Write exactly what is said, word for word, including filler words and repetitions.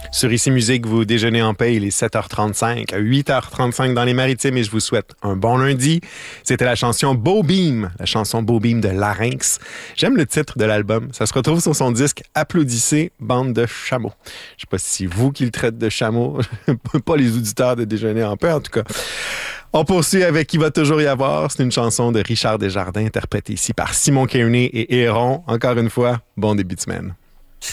Sur Ici Musique, vous déjeunez en paix, il est sept heures trente-cinq, huit heures trente-cinq dans les Maritimes et je vous souhaite un bon lundi. C'était la chanson Beau Beam, la chanson Beau Beam de Larynx. J'aime le titre de l'album. Ça se retrouve sur son disque Applaudissez, bande de chameaux. Je sais pas si c'est vous qui le traite de chameau, pas les auditeurs de Déjeuner en paix en tout cas. On poursuit avec Il va toujours y avoir. C'est une chanson de Richard Desjardins interprétée ici par Simon Kearney et Héron. Encore une fois, bon début de semaine.